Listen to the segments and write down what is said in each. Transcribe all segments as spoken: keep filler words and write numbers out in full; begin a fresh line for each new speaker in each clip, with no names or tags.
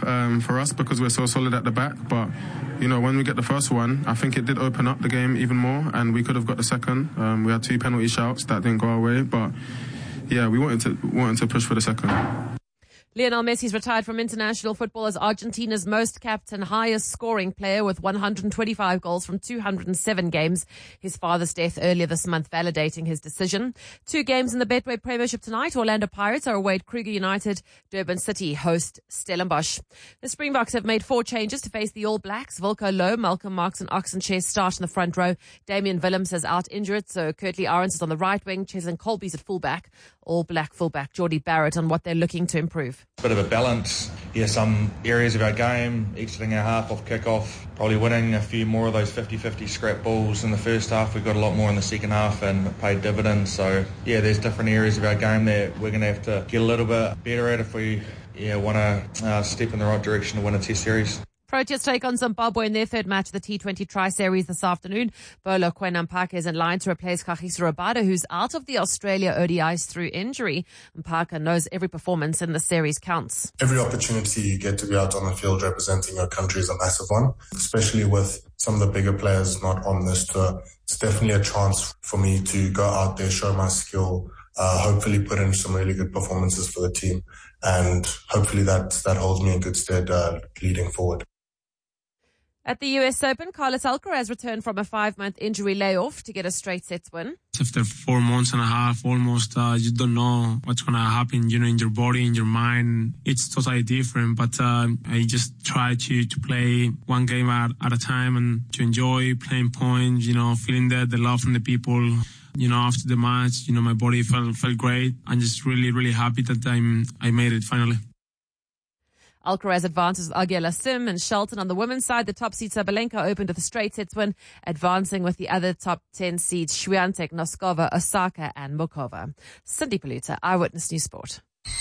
um, for us because we're so solid at the back. But, you know, when we get the first one, I think it did open up the game even more, and we could have got the second. Um, we had two penalty shouts that didn't go our way, but yeah, we wanted to wanted to push for the second.
Lionel Messi's retired from international football as Argentina's most capped and highest scoring player with one hundred twenty-five goals from two hundred seven games. His father's death earlier this month validating his decision. Two games in the Betway Premiership tonight. Orlando Pirates are away at Kruger United. Durban City host Stellenbosch. The Springboks have made four changes to face the All Blacks. Wilco Low, Malcolm Marx and Oxenchair start in the front row. Damian Willems is out injured, so Kurtley Arons is on the right wing. Cheslin Colby's at fullback. All Black fullback Geordie Barrett on what they're looking to improve.
Bit of a balance. Yeah, some areas of our game, exiting our half off kick-off, probably winning a few more of those fifty-fifty scrap balls in the first half. We got a lot more in the second half and it paid dividends. So, yeah, there's different areas of our game that we're going to have to get a little bit better at if we yeah, want to uh, step in the right direction to win a test series.
Proteas take on Zimbabwe in their third match of the T twenty Tri-Series this afternoon. Bolo Kwenampaka is in line to replace Kagiso Rabada, who's out of the Australia O D Is through injury. Mpaka knows every performance in the series counts.
Every opportunity you get to be out on the field representing your country is a massive one, especially with some of the bigger players not on this tour. It's definitely a chance for me to go out there, show my skill, uh, hopefully put in some really good performances for the team, and hopefully that, that holds me in good stead uh, leading forward.
At the U S Open, Carlos Alcaraz returned from a five-month injury layoff to get a straight sets win.
After four months and a half, almost, uh, you don't know what's going to happen, you know, in your body, in your mind. It's totally different, but uh, I just try to, to play one game at, at a time and to enjoy playing points, you know, feeling the, the love from the people. You know, after the match, you know, my body felt felt great. I'm just really, really happy that I'm, I made it finally.
Alcaraz advances with Auger Lassim and Shelton on the women's side. The top seed Sabalenka opened with a straight sets win, advancing with the other top ten seeds Swiatek, Noskova, Osaka and Mokova. Cindy Paluta, Eyewitness News Sport.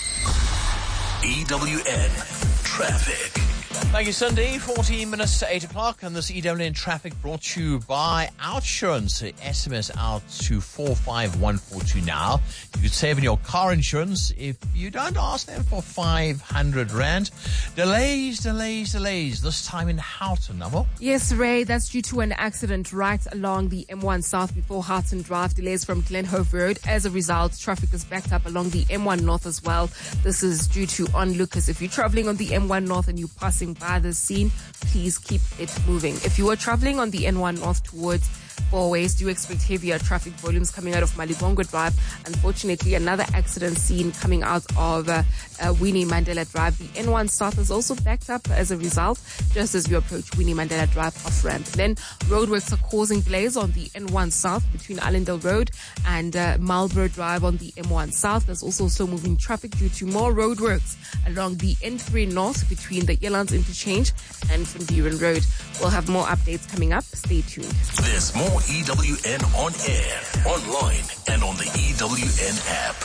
E W N Traffic.
Thank you, Cindy. fourteen minutes to eight o'clock, and this E W N traffic brought to you by Outsurance. S M S out to four five one four two now. You could save on your car insurance if you don't ask them for five hundred rand. Delays, delays, delays. This time in Houghton, Namo.
Yes, Ray, that's due to an accident right along the M one South before Houghton Drive. Delays from Glenhove Road. As a result, traffic is backed up along the M one North as well. This is due to onlookers. If you're traveling on the M one North and you're passing by the scene, please keep it moving. If you are traveling on the N one North towards Four Ways, do expect heavier traffic volumes coming out of Malibongo Drive. Unfortunately, another accident scene coming out of uh, uh, Winnie Mandela Drive. The N one South is also backed up as a result, just as you approach Winnie Mandela Drive off-ramp. Then roadworks are causing delays on the N one South between Allendale Road and uh, Marlborough Drive on the M one South. There's also slow-moving traffic due to more roadworks along the N three North between the Elands Interchange and Van Buren Road. We'll have more updates coming up. Stay tuned.
There's more E W N on air, online, and on the E W N app.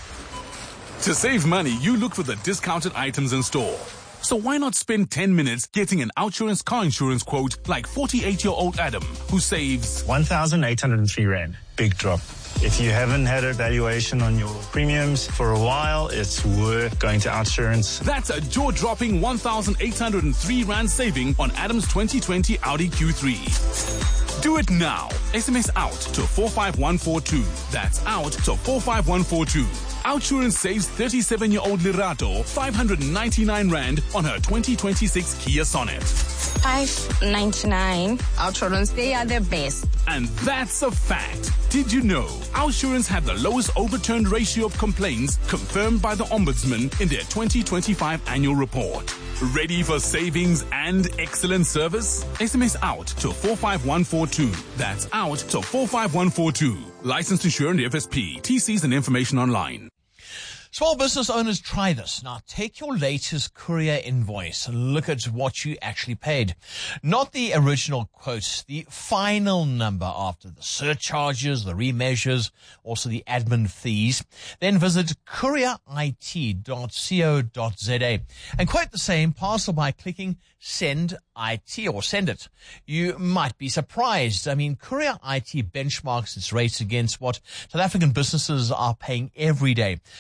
To save money, you look for the discounted items in store. So why not spend ten minutes getting an Outsurance car insurance quote like forty-eight-year-old Adam, who saves
one thousand eight hundred three rand. Big drop. If you haven't had a valuation on your premiums for a while, it's worth going to Outsurance.
That's a jaw-dropping one thousand eight hundred three rand saving on Adam's twenty twenty Audi Q three. Do it now. S M S out to four five one four two. That's out to four five one four two. Outsurance saves thirty-seven-year-old Lerato five hundred ninety-nine rand on her twenty twenty-six Kia Sonet.
five ninety-nine. Outsurance, they are the best.
And that's a fact. Did you know Outsurance had the lowest overturned ratio of complaints confirmed by the Ombudsman in their twenty twenty-five annual report? Ready for savings and excellent service? S M S out to four five one four two. That's out to four five one four two. Licensed insured F S P. T Cs and information online.
Small business owners, try this. Now, take your latest courier invoice and look at what you actually paid. Not the original quote, the final number after the surcharges, the remeasures, also the admin fees. Then visit courier I T dot co dot z a and quote the same parcel by clicking Send I T or Send It. You might be surprised. I mean, Courier I T benchmarks its rates against what South African businesses are paying every day across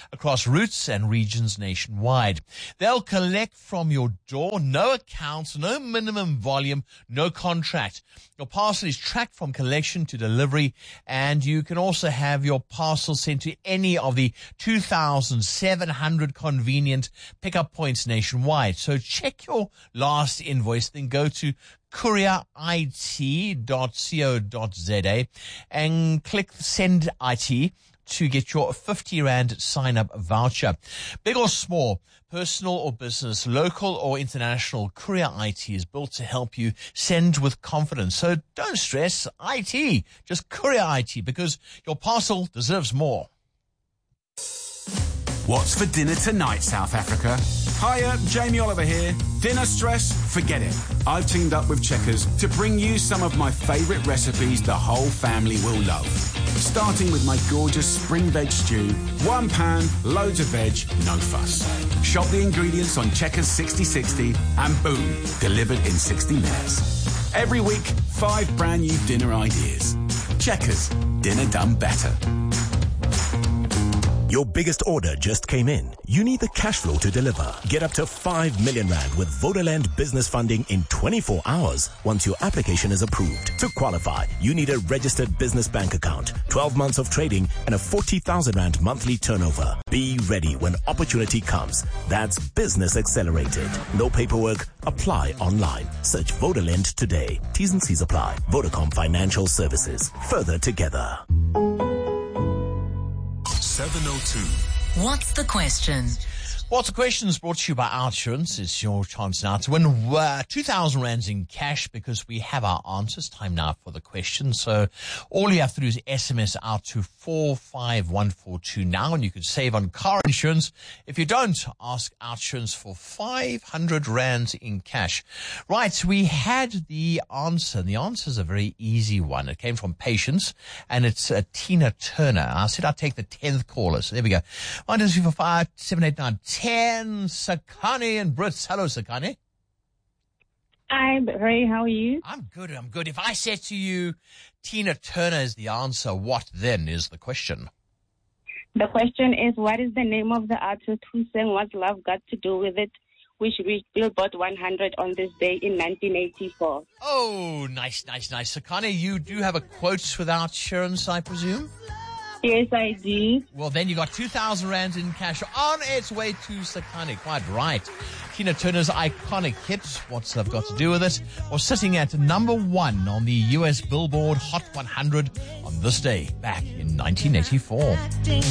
across routes and regions nationwide. They'll collect from your door, no accounts, no minimum volume, no contract. Your parcel is tracked from collection to delivery, and you can also have your parcel sent to any of the two thousand seven hundred convenient pickup points nationwide. So check your last invoice, then go to courier I T dot co dot za and click Send I T to get your fifty rand sign-up voucher. Big or small, personal or business, local or international, Courier I T is built to help you send with confidence. So don't stress, I T, just Courier I T, because your parcel deserves more.
What's for dinner tonight, South Africa? Hiya, Jamie Oliver here. Dinner stress? Forget it. I've teamed up with Checkers to bring you some of my favourite recipes the whole family will love. Starting with my gorgeous spring veg stew. One pan, loads of veg, no fuss. Shop the ingredients on Checkers sixty sixty and boom, delivered in sixty minutes. Every week, five brand new dinner ideas. Checkers, dinner done better.
Your biggest order just came in. You need the cash flow to deliver. Get up to five million rand with Vodaland business funding in twenty-four hours once your application is approved. To qualify, you need a registered business bank account, twelve months of trading, and a forty thousand rand monthly turnover. Be ready when opportunity comes. That's Business Accelerated. No paperwork. Apply online. Search Vodaland today. T's and C's apply. Vodacom Financial Services. Further together.
seven oh two.
What's the question?
What's the question is brought to you by OUTsurance. It's your chance now to win uh, two thousand rands in cash because we have our answers. Time now for the question. So all you have to do is S M S out to four five one four two now, and you can save on car insurance. If you don't, ask OUTsurance for five hundred rands in cash. Right, we had the answer, and the answer is a very easy one. It came from Patience, and it's uh, Tina Turner. I said I'd take the tenth caller, so there we go. One, two, three, four, five, seven, eight, nine, ten. Sakani and Brits. Hello, Sakani.
Hi, Ray. How are you?
I'm good. I'm good. If I said to you, Tina Turner is the answer, what then is the question?
The question is, what is the name of the artist who sang What's Love Got to Do With It, which reached Billboard one hundred on this day in nineteen eighty-four?
Oh, nice, nice, nice. Sakani, you do have a quote with OUTsurance, I presume?
Yes, I do.
Well, then you got two thousand rands in cash on its way to Sakani. Quite right. Tina Turner's iconic hit, What's Love Got to Do With It, was sitting at number one on the U S Billboard Hot one hundred on this day back in nineteen eighty-four.